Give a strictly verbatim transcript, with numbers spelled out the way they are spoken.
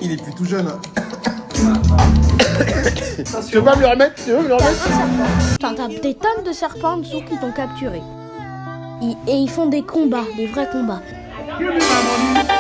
Il est plus tout jeune. Hein. Tu veux pas me le remettre? Tu veux me le remettre? Putain, t'as des tonnes de serpents en dessous qui t'ont capturé. Ils- Et ils font des combats, des vrais combats.